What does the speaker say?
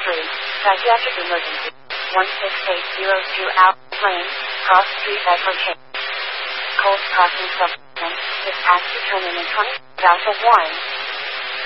psychiatric emergency, 16802 Alpha Lane, Cross Street, Bedford, Case. Cold Crossing Substance, dispatch determined in 20,001.